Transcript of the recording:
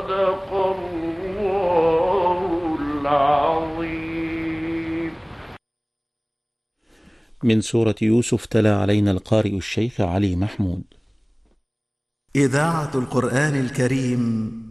صدق الله العظيم. من سورة يوسف تلا علينا القارئ الشيخ علي محمود. إذاعة القرآن الكريم